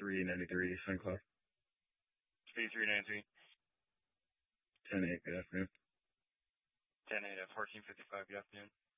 8393 St. Cloud. 8393. 10-8, good afternoon. 10-8 at 1455, good afternoon.